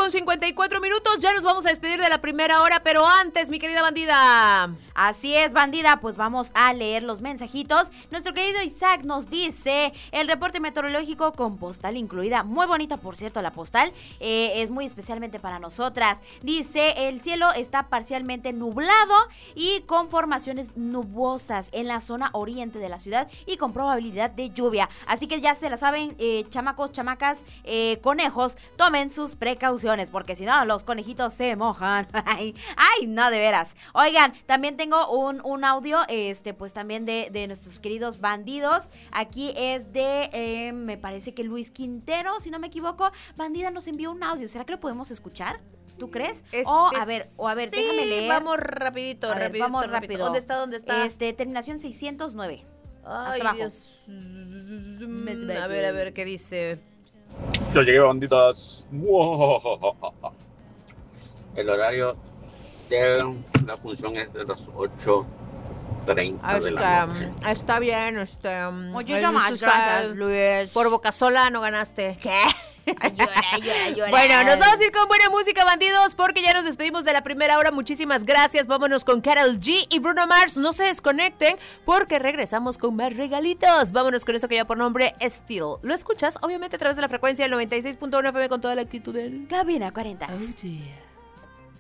8:54, ya nos vamos a despedir de la primera hora, pero antes, mi querida bandida. Así es, bandida, pues vamos a leer los mensajitos. Nuestro querido Isaac nos dice, el reporte meteorológico con postal incluida, muy bonita por cierto la postal, es muy especialmente para nosotras. Dice, el cielo está parcialmente nublado y con formaciones nubosas en la zona oriente de la ciudad y con probabilidad de lluvia. Así que ya se la saben, chamacos, chamacas, conejos, tomen sus precauciones, porque si no, los conejitos se mojan. Ay, no, de veras. Oigan, también tengo un audio, pues también de nuestros queridos bandidos. Aquí es de, me parece que Luis Quintero, si no me equivoco. Bandida nos envió un audio, ¿será que lo podemos escuchar? ¿Tú crees? A ver, sí, déjame leer. Vamos rapidito, vamos rápido. ¿Dónde está? Terminación 609. Ay, hasta abajo. Dios. A ver, ¿qué dice? Yo llegué, banditas. El horario de la función es de las 8:30 de la noche. Está bien, Muchísimas gracias, Luis. Por bocasola no ganaste. ¿Qué? Llora. Bueno, nos vamos a ir con buena música, bandidos, porque ya nos despedimos de la primera hora. Muchísimas gracias. Vámonos con Karol G y Bruno Mars. No se desconecten porque regresamos con más regalitos. Vámonos con eso que lleva por nombre Still. Lo escuchas, obviamente, a través de la frecuencia del 96.1 FM con toda la actitud del Cabina 40. Oh, yeah.